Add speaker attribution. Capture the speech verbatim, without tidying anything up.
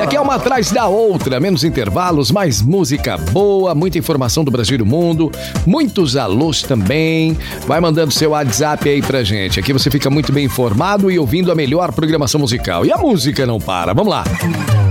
Speaker 1: aqui é uma atrás da outra, menos intervalos, mais música boa, muita informação do Brasil e do mundo, muitos alôs também. Vai mandando seu WhatsApp aí pra gente. Aqui você fica muito bem informado e ouvindo a melhor programação musical. E a música não para. Vamos lá.